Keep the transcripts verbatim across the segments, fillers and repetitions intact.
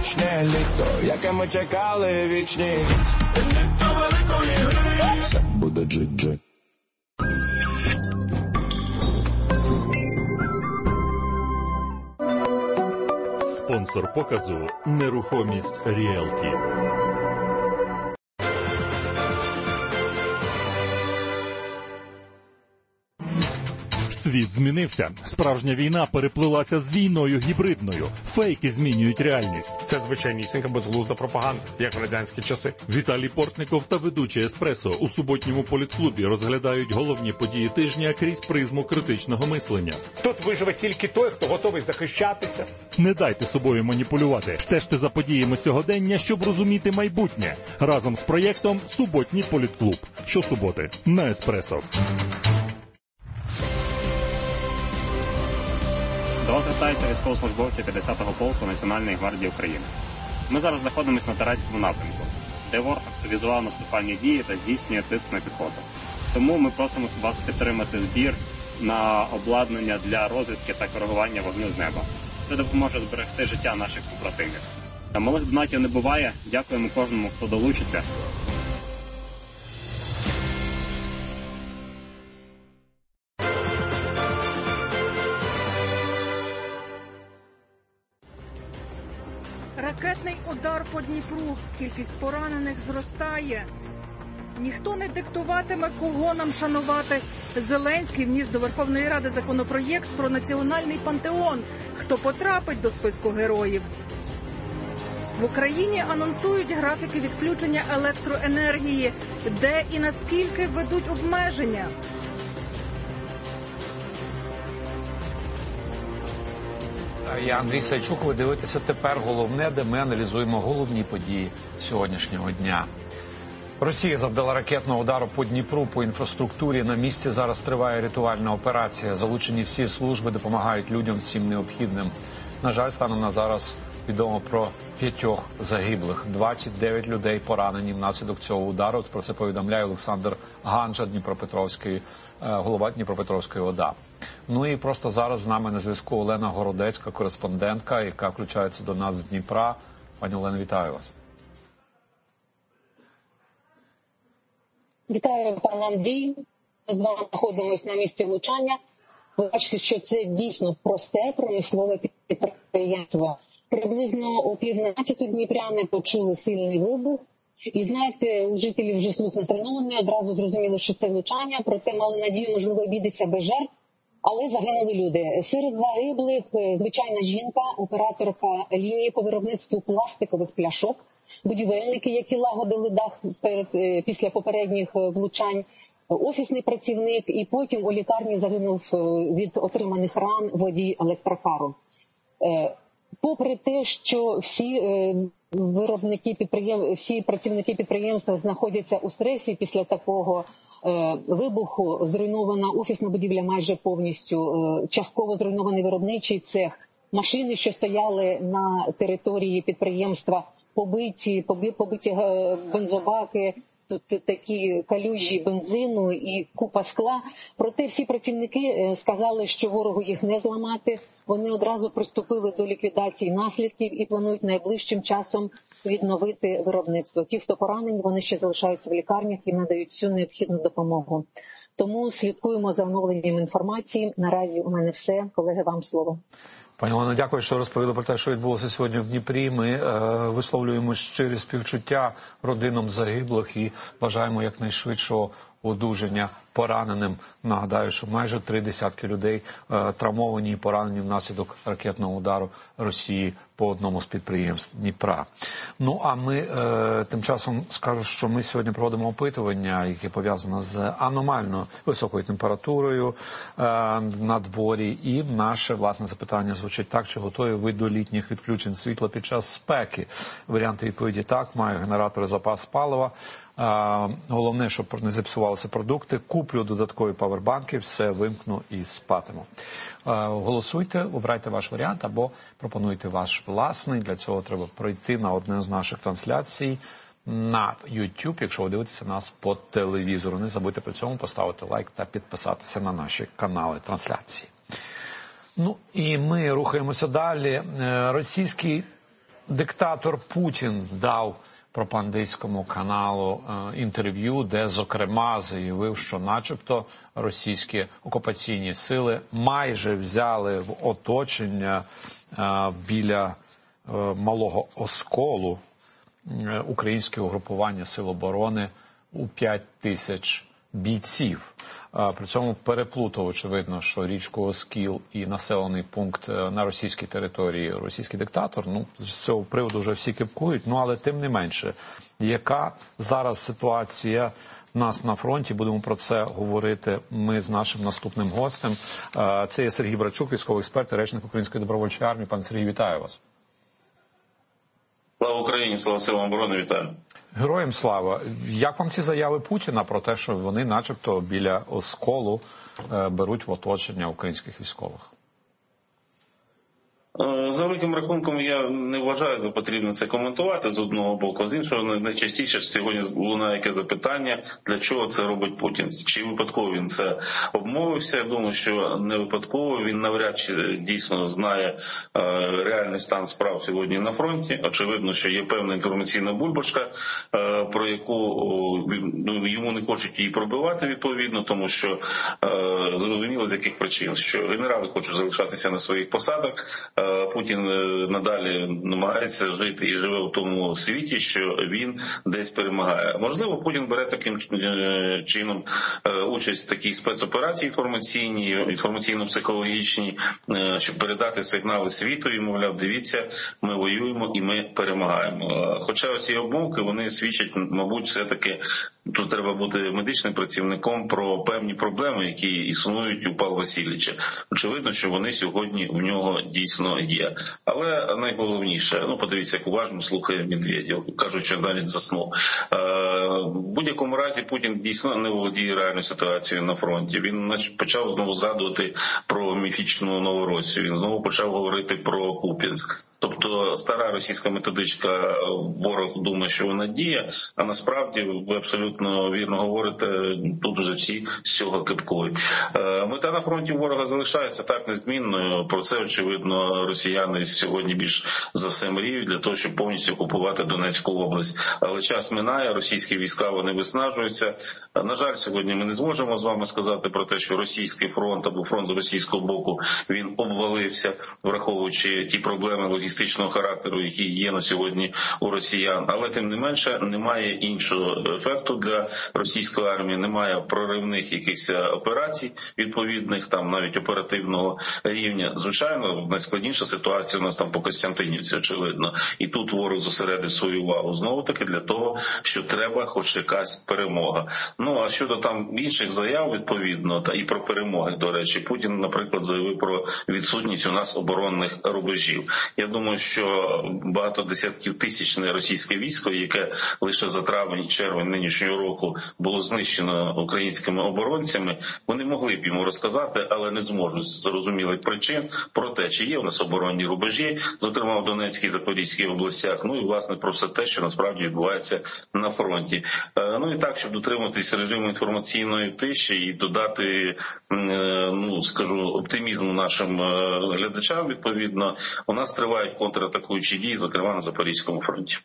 вічне літо, яке ми чекали вічність. Літо великої гри. Все буде джи-джи. Спонсор показу «Нерухомість Ріелті». Світ змінився. Справжня війна переплилася з війною гібридною. Фейки змінюють реальність. Це звичайнісінька безглузда пропаганда, як в радянські часи. Віталій Портников та ведучий «Еспресо» у суботньому політклубі розглядають головні події тижня крізь призму критичного мислення. Тут виживе тільки той, хто готовий захищатися. Не дайте собою маніпулювати. Стежте за подіями сьогодення, щоб розуміти майбутнє. Разом з проєктом «Суботній політклуб». Щосуботи на «Еспресо». До вас звертаються військовослужбовці п'ятдесятого полку Національної гвардії України. Ми зараз знаходимося на Тарецькому напрямку, де ворог активізував наступальні дії та здійснює тиск на піхоту. Тому ми просимо вас підтримати збір на обладнання для розвідки та коригування вогню з неба. Це допоможе зберегти життя наших побратимів. Та малих донатів не буває. Дякуємо кожному, хто долучиться. Ракетний удар по Дніпру. Кількість поранених зростає. Ніхто не диктуватиме, кого нам шанувати. Зеленський вніс до Верховної Ради законопроєкт про національний пантеон. Хто потрапить до списку героїв? В Україні анонсують графіки відключення електроенергії. Де і наскільки введуть обмеження? Я Андрій Сайчук, ви дивитеся «Тепер головне», де ми аналізуємо головні події сьогоднішнього дня. Росія завдала ракетного удару по Дніпру, по інфраструктурі. На місці зараз триває рятувальна операція. Залучені всі служби, допомагають людям всім необхідним. На жаль, станом на зараз відомо про п'ятьох загиблих. двадцять дев'ять людей поранені внаслідок цього удару. Про це повідомляє Олександр Ганжа, Дніпропетровський, голова Дніпропетровської ОДА. Ну і просто зараз з нами на зв'язку Олена Городецька, кореспондентка, яка включається до нас з Дніпра. Пані Олено, вітаю вас. Вітаю, пан Андрій. Ми з вами знаходимося на місці влучання. Ви бачите, що це дійсно просте промислове підприємство. Приблизно о півдесятій дніпряни почули сильний вибух. І знаєте, у жителів вже слух натренований, одразу зрозуміли, що це влучання. Проте мали надію, можливо, обійдеться без жертв. Але загинули люди. Серед загиблих звичайна жінка, операторка лінії по виробництву пластикових пляшок, будівельники, які лагодили дах перед, після попередніх влучань, офісний працівник, і потім у лікарні загинув від отриманих ран водій електрокару. Попри те, що всі виробники підприєм... всі працівники підприємства знаходяться у стресі після такого вибуху, зруйнована офісна будівля майже повністю, частково зруйнований виробничий цех, машини, що стояли на території підприємства, побиті, побиті бензобаки, тут такі калюжі бензину і купа скла. Проте всі працівники сказали, що ворогу їх не зламати. Вони одразу приступили до ліквідації наслідків і планують найближчим часом відновити виробництво. Ті, хто поранені, вони ще залишаються в лікарнях і надають всю необхідну допомогу. Тому слідкуємо за оновленням інформації. Наразі у мене все. Колеги, вам слово. Пані Олено, дякую, що розповіли про те, що відбулося сьогодні в Дніпрі. Ми е, висловлюємо щирі співчуття родинам загиблих і бажаємо якнайшвидшого одужання пораненим. Нагадаю, що майже три десятки людей е, травмовані і поранені внаслідок ракетного удару Росії по одному з підприємств Дніпра. Ну, а ми е, тим часом скажу, що ми сьогодні проводимо опитування, яке пов'язане з аномально високою температурою е, на дворі. І наше, власне, запитання звучить так: чи готові ви до літніх відключень світла під час спеки? Варіанти відповіді: так, маю генератори, запас палива. А, головне, щоб не зіпсувалися продукти, куплю додаткові павербанки, все вимкну і спатиму. А, голосуйте, обирайте ваш варіант або пропонуйте ваш власний. Для цього треба пройти на одну з наших трансляцій на YouTube, якщо ви дивитеся нас по телевізору. Не забудьте при цьому поставити лайк та підписатися на наші канали трансляції. Ну і ми рухаємося далі. Російський Диктатор Путін дав пропагандистському каналу інтерв'ю, де, зокрема, заявив, що начебто російські окупаційні сили майже взяли в оточення біля Малого Осколу українське угрупування Сил оборони у п'ять тисяч бійців. При цьому переплутав, очевидно, що річку Оскіл і населений пункт на російській території російський диктатор. Ну, з цього приводу вже всі кипкують. Ну, але тим не менше, яка зараз ситуація в нас на фронті? Будемо про це говорити ми з нашим наступним гостем. Це є Сергій Брачук, військовий експерт і речник Української добровольчої армії. Пане Сергій, вітаю вас. Слава Україні, слава силам оборони, вітаю. Героям слава. Як вам ці заяви Путіна про те, що вони начебто біля Осколу беруть в оточення українських військових? За великим рахунком, я не вважаю за потрібно це коментувати з одного боку. З іншого, найчастіше сьогодні лунає яке запитання, для чого це робить Путін. Чи випадково він це обмовився? Я думаю, що не випадково. Він навряд чи дійсно знає е, реальний стан справ сьогодні на фронті. Очевидно, що є певна інформаційна бульбашка, е, про яку о, ну, йому не хочуть її пробивати відповідно, тому що е, зрозуміло з яких причин, що генерали хочуть залишатися на своїх посадах, е, Путін надалі намагається жити і живе в тому світі, що він десь перемагає. Можливо, Путін бере таким чином участь в такій спецоперації інформаційній, інформаційно-психологічній, щоб передати сигнали світу і, мовляв, дивіться, ми воюємо і ми перемагаємо. Хоча ці обмовки, вони свідчать, мабуть, все-таки, тут треба бути медичним працівником, про певні проблеми, які існують у Павла Васильовича. Очевидно, що вони сьогодні у нього дійсно є. Але найголовніше, ну подивіться, як уважно слухає Медведєв, кажуть, що навіть заснув. Е, в будь-якому разі Путін дійсно не володіє реальною ситуацією на фронті. Він почав знову згадувати про міфічну Новоросію, він знову почав говорити про Куп'янськ. Тобто стара російська методичка, ворог думає, що вона діє, а насправді, ви абсолютно вірно говорите, тут вже всі з цього кипкують. Мета на фронті ворога залишається так незмінною, про це, очевидно, росіяни сьогодні більш за все мріють для того, щоб повністю окупувати Донецьку область. Але час минає, російські війська, вони виснажуються. На жаль, сьогодні ми не зможемо з вами сказати про те, що російський фронт або фронт російського боку, він обвалився, враховуючи ті проблеми логістичного характеру, які є на сьогодні у росіян. Але тим не менше немає іншого ефекту для російської армії, немає проривних якихось операцій відповідних, там навіть оперативного рівня. Звичайно, найскладніша ситуація у нас там по Костянтинівці, очевидно. І тут ворог зосередив свою увагу знову-таки для того, що треба хоч якась перемога. Ну, а щодо там інших заяв, відповідно, та і про перемоги, до речі, Путін, наприклад, заявив про відсутність у нас оборонних рубежів. Я думаю, що багато десятків тисячне російське військо, яке лише за травень і червень нинішнього року було знищено українськими оборонцями, вони могли б йому розказати, але не зможуть з зрозумілих причин про те, чи є у нас оборонні рубежі, зокрема в Донецькій, Запорізькій областях, ну і, власне, про все те, що насправді відбувається на фронті. Ну і так, щоб дотримуватись режиму інформаційної тиші і додати, ну, скажу, оптимізму нашим глядачам, відповідно, у нас тривають контратакуючі дії, зокрема на Запорізькому фронті.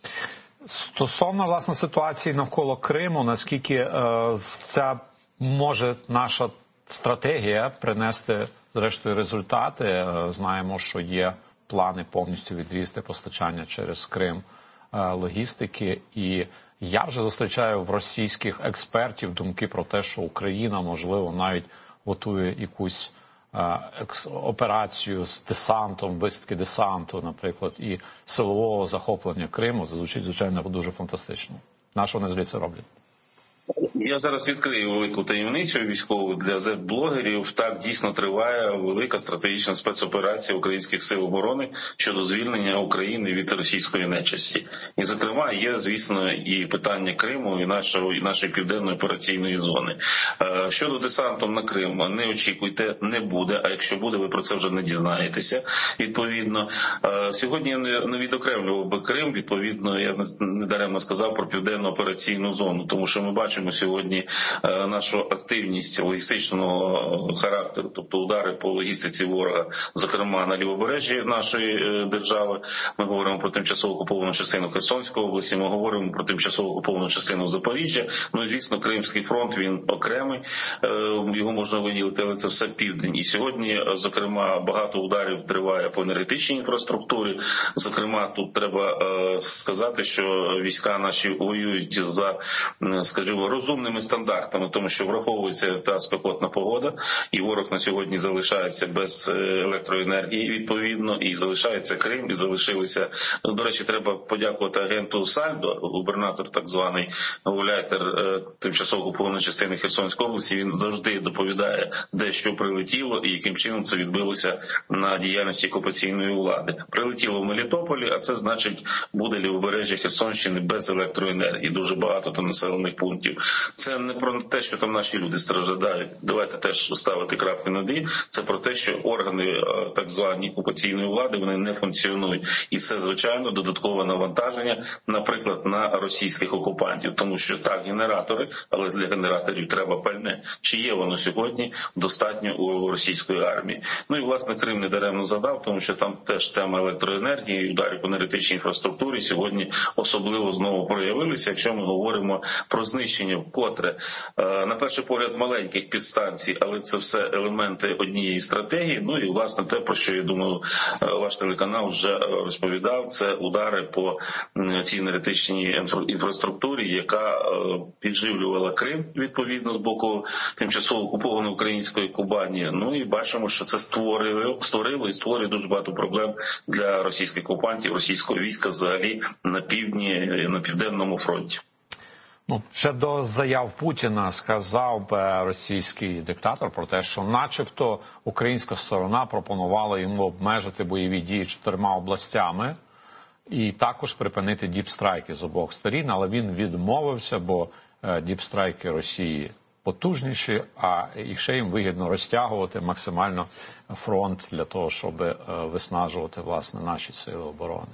Стосовно, власне, ситуації навколо Криму, наскільки е, ця може наша стратегія принести, зрештою, результати? Е, знаємо, що є плани повністю відрізати постачання через Крим е, логістики, і я вже зустрічаю в російських експертів думки про те, що Україна, можливо, навіть готує якусь операцію з десантом, висадки десанту, наприклад, і силового захоплення Криму. Це звучить, звичайно, дуже фантастично. На що вони злі це роблять? Я зараз відкрию велику таємницю військову для зет-блогерів. Так, дійсно триває велика стратегічна спецоперація українських сил оборони щодо звільнення України від російської нечисті. І, зокрема, є, звісно, і питання Криму, і нашої, і нашої південної операційної зони. Щодо десанту на Крим, не очікуйте, не буде, а якщо буде, ви про це вже не дізнаєтеся, відповідно. Сьогодні я не відокремлював би Крим, відповідно, я не даремно сказав про південну операційну зону, тому що ми бачимо сьогодні, сьогодні нашу активність логістичного характеру, тобто удари по логістиці ворога, зокрема на лівобережжі нашої держави. Ми говоримо про тимчасово окуповану частину Херсонської області, ми говоримо про тимчасово окуповану частину Запоріжжя. Ну і, звісно, Кримський фронт, він окремий, його можна виділити, але це все південь. І сьогодні, зокрема, багато ударів триває по енергетичній інфраструктурі. Зокрема, тут треба сказати, що війська наші воюють за, скажімо, розумними стандартами, тому що враховується та спекотна погода, і ворог на сьогодні залишається без електроенергії, відповідно, і залишається Крим, і залишилися. До речі, треба подякувати агенту Сальдо, губернатор так званий, гауляйтер тимчасово окупованої частини Херсонської області. Він завжди доповідає, де що прилетіло і яким чином це відбилося на діяльності окупаційної влади. Прилетіло в Мелітополі, а це значить, буде лівобережжя Херсонщини без електроенергії. Дуже багато там населених пунктів. Це не про те, що там наші люди страждають. Давайте теж ставити крапки над «і». Це про те, що органи так звані окупаційної влади, вони не функціонують. І це, звичайно, додаткове навантаження, наприклад, на російських окупантів. Тому що так, генератори, але для генераторів треба пальне. Чи є воно сьогодні достатньо у російської армії? Ну і, власне, Крим не даремно задав, тому що там теж тема електроенергії, ударів по енергетичній інфраструктурі сьогодні особливо знову проявилися, якщо ми говоримо про знищення вкотре, на перший погляд, маленьких підстанцій, але це все елементи однієї стратегії. Ну і, власне, те, про що, я думаю, ваш телеканал вже розповідав, це удари по цій енергетичній інфраструктурі, яка підживлювала Крим, відповідно, з боку тимчасово окупованої української Кубані. Ну і бачимо, що це створило, створило і створює дуже багато проблем для російських окупантів, російського війська взагалі на півдні, на південному фронті. Ну, ще до заяв Путіна сказав російський диктатор про те, що начебто українська сторона пропонувала йому обмежити бойові дії чотирма областями і також припинити діпстрайки з обох сторін, але він відмовився, бо діпстрайки Росії потужніші, а і ще їм вигідно розтягувати максимально фронт для того, щоб виснажувати, власне, наші сили оборони.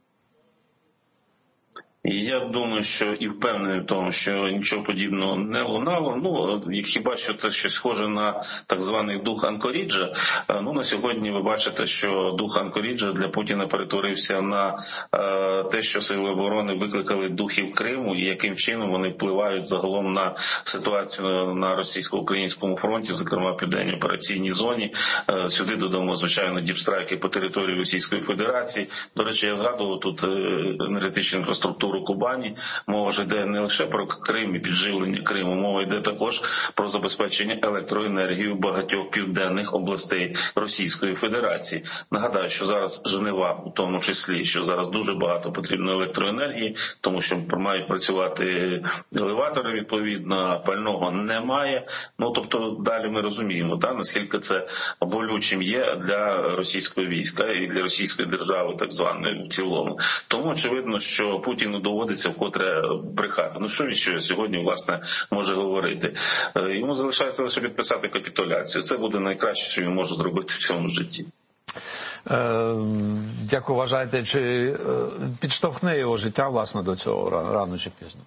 І я думаю, що і впевнений в тому, що нічого подібного не лунало. Ну, хіба що це щось схоже на так званий дух Анкоріджа. Ну, на сьогодні ви бачите, що дух Анкоріджа для Путіна перетворився на е, те, що сили оборони викликали духів Криму, і яким чином вони впливають загалом на ситуацію на російсько-українському фронті, зокрема в південній операційній зоні. Е, сюди додамо, звичайно, діпстрайки по території Російської Федерації. До речі, я згадував тут енергетичну інфраструктуру Кубані. Мова ж йде не лише про Крим і підживлення Криму, мова йде також про забезпечення електроенергією багатьох південних областей Російської Федерації. Нагадаю, що зараз Женева, у тому числі, що зараз дуже багато потрібно електроенергії, тому що мають працювати елеватори, відповідно, пального немає. Ну, тобто, далі ми розуміємо, та, наскільки це болючим є для російського війська і для російської держави, так званої, в цілому. Тому, очевидно, що Путіну доводиться вкотре брехати. Ну що він що сьогодні, власне, може говорити? Йому залишається лише підписати капітуляцію. Це буде найкраще, що він може зробити в цьому житті. Е, як вважаєте, чи підштовхне його життя, власне, до цього рано чи пізно?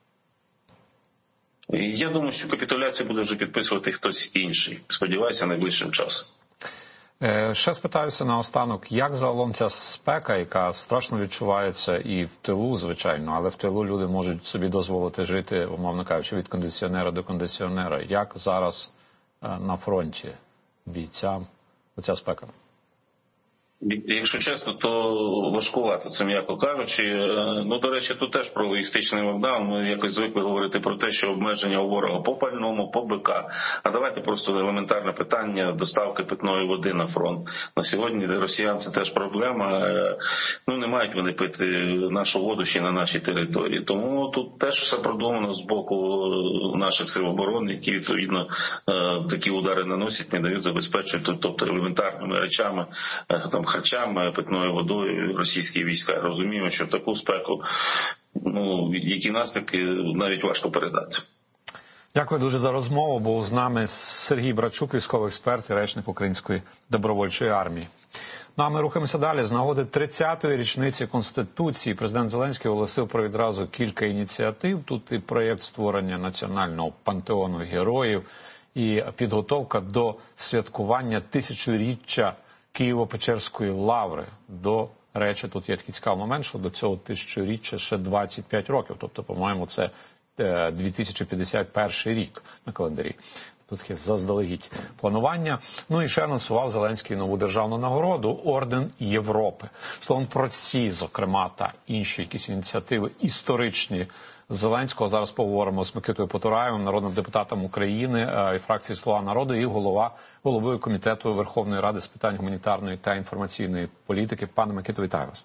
Я думаю, що капітуляцію буде вже підписувати хтось інший. Сподіваюся, найближчим часом. Ще спитаюся наостанок, як загалом ця спека, яка страшно відчувається і в тилу, звичайно, але в тилу люди можуть собі дозволити жити, умовно кажучи, від кондиціонера до кондиціонера. Як зараз на фронті бійцям оця спека? Якщо чесно, то важкувато, це м'яко кажучи. Ну, до речі, тут теж про логістичний локдаун. Ми якось звикли говорити про те, що обмеження у ворога по пальному, по БК. А давайте просто елементарне питання доставки питної води на фронт. На сьогодні для росіян це теж проблема. Ну, не мають вони пити нашу воду ще на нашій території. Тому тут теж все продумано з боку наших сил оборони, які, відповідно, такі удари наносять, не дають забезпечувати, тобто елементарними речами, там, харчами, питною водою російські війська. Розуміємо, що таку спеку, ну, які наслідки, навіть важко передати. Дякую дуже за розмову. Був з нами Сергій Брачук, військовий експерт і речник Української добровольчої армії. Ну а ми рухаємося далі. З нагоди тридцятої річниці Конституції президент Зеленський оголосив про відразу кілька ініціатив. Тут і проєкт створення національного пантеону героїв, і підготовка до святкування тисячоріччя Києво-Печерської лаври. До речі, тут є такий цікавий момент, що до цього тисячоріччя ще двадцять п'ять років. Тобто, по-моєму, це дві тисячі п'ятдесят перший рік на календарі. Тут є заздалегідь планування. Ну і ще анонсував Зеленський нову державну нагороду – Орден Європи. Словом, про ці, зокрема, та інші якісь ініціативи історичні Зеленського зараз поговоримо з Микитою Потураєвим, народним депутатом України і фракції «Слуга народу» і голова, головою Комітету Верховної Ради з питань гуманітарної та інформаційної політики. Пане Микито, вітаю вас.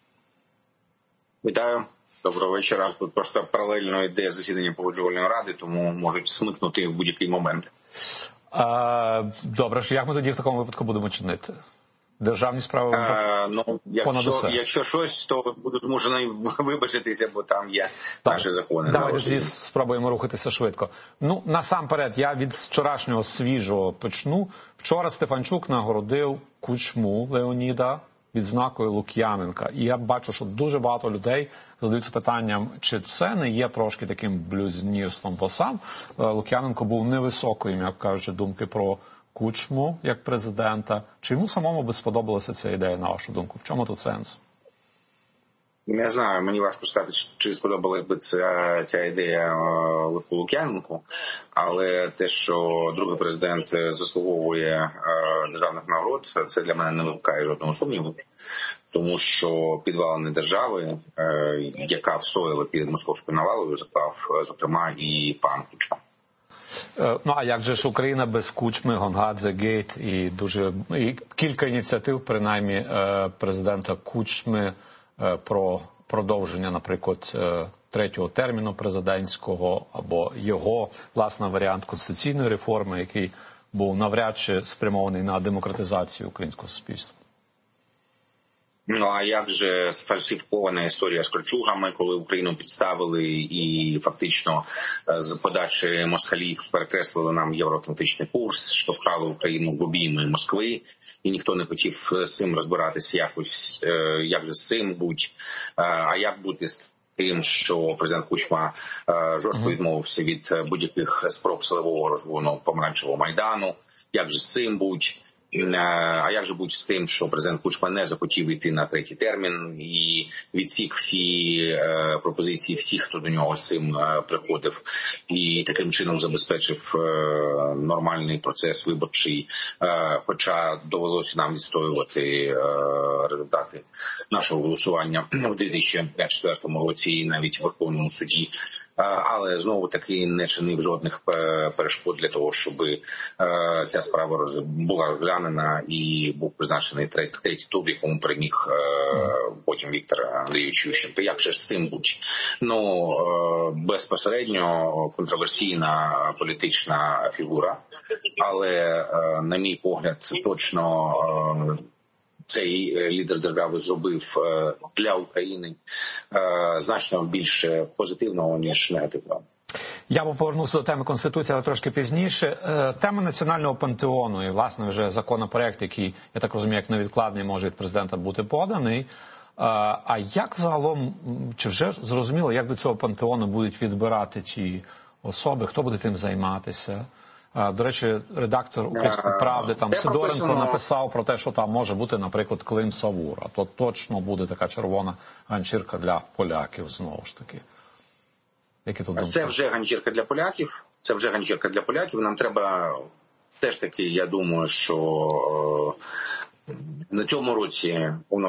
Вітаю. Доброго вечора. Тут просто паралельно йде засідання Погоджувальної ради, тому можуть смикнути в будь-який момент. А, добре, як ми тоді в такому випадку будемо чинити? Державні справи а, ну, якщо, якщо щось, то буду змушений вибачитися, бо там є так, наші закони. Давайте тоді спробуємо рухатися швидко. Ну, насамперед, я від вчорашнього свіжого почну. Вчора Стефанчук нагородив Кучму Леоніда відзнакою Лук'яненка. І я бачу, що дуже багато людей задаються питанням, чи це не є трошки таким блюзнірством, бо сам Лук'яненко був невисокої, як кажучи, думки про Кучму як президента. Чи йому самому би сподобалася ця ідея, на вашу думку? В чому тут сенс? Не знаю, мені важко сказати, чи сподобалась би ця, ця ідея Лук'яненку, але те, що другий президент заслуговує державних нагород, це для мене не викликає жодного сумніву. Тому що підвалини держави, яка встояла перед московською навалою, заклав, зокрема, і пан Кучма. Ну, а як же ж Україна без Кучми, Гонгадзе, Гейт і дуже і кілька ініціатив, принаймні, президента Кучми про продовження, наприклад, третього терміну президентського або його, власне, варіант конституційної реформи, який був навряд чи спрямований на демократизацію українського суспільства. Ну, а як же сфальсифікована історія з кольчугами, коли Україну підставили і фактично з подачі москалів перекреслили нам євроатлантичний курс, штовхали Україну в обійми Москви, і ніхто не хотів з цим розбиратися якось, як же з цим будь, а як бути з тим, що президент Кучма жорстко відмовився від будь-яких спроб силового розгону помаранчевого Майдану, як же з цим будь. А як же бути з тим, що президент Кучма не захотів йти на третій термін і відсік всі е, пропозиції всіх, хто до нього з цим е, приходив, і таким чином забезпечив е, нормальний процес виборчий, е, хоча довелося нам відстоювати е, результати нашого голосування в дві тисячі четвертому році і навіть в Верховному суді. Але знову-таки не чинив жодних перешкод для того, щоб ця справа була розглянена і був призначений третій тур, в якому переміг потім Віктор Андрійович Ющенко. Як же з цим будь? Ну, безпосередньо контроверсійна політична фігура, але, на мій погляд, точно цей лідер держави зробив для України значно більше позитивного, ніж негативного. Я повернувся до теми Конституції, але трошки пізніше. Тема національного пантеону і, власне, вже законопроект, який, я так розумію, як невідкладний, може від президента бути поданий. А як загалом, чи вже зрозуміло, як до цього пантеону будуть відбирати ті особи, хто буде тим займатися? До речі, редактор «Української правди» там Сидоренко прописано... написав про те, що там може бути, наприклад, Клим Савура. То точно буде така червона ганчірка для поляків, знову ж таки. Які тут думки? Це вже ганчірка для поляків. Це вже ганчірка для поляків. Нам треба, все ж таки, я думаю, що на цьому році